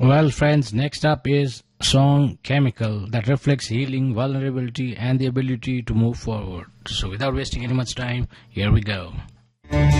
Well, friends, next up is song Chemical that reflects healing, vulnerability, and the ability to move forward. So, without wasting any much time, here we go.